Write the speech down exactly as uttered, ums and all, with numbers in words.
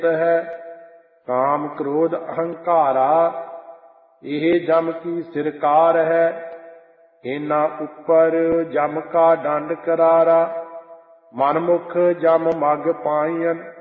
ਹੈ। ਕਾਮ ਕ੍ਰੋਧ ਅਹੰਕਾਰਾ ਇਹ ਜਮ ਕੀ ਸਿਰਕਾਰ ਹੈ। ਇਹਨਾਂ ਉੱਪਰ ਜਮ ਕਾ ਡੰਡ ਕਰਾਰਾ। ਮਨਮੁਖ ਜਮ ਮਗ ਪਾਈਨ